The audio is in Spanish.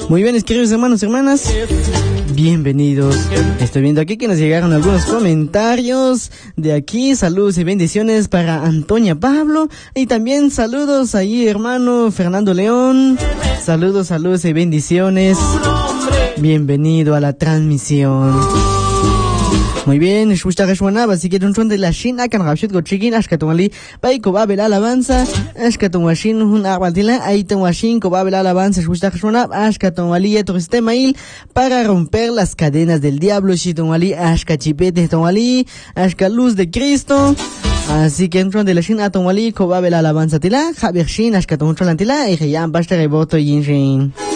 Muy bien, queridos hermanos y hermanas, bienvenidos. Estoy viendo aquí que nos llegaron algunos comentarios de aquí. Saludos y bendiciones para Antonia Pablo. Y también saludos ahí, hermano Fernando León. Saludos y bendiciones. Bienvenido a la transmisión. Muy bien, escucha Reshwanaba, así que un de la China can rapshit go chicken ashkatumali, bai ko babel alabanza, ashkatumwashin un aguantila, ahí tenwashin ko babel alabanza, escucha Reshwanaba, ashkatumali eto este mail para romper las cadenas del diablo, shitumali, ashkachipete tumali, ashkaluz de Cristo. Así que un de la China atumali ko babel alabanza tila, Javier Shin ashkatumcholantila, y ya basta reboto yinshin.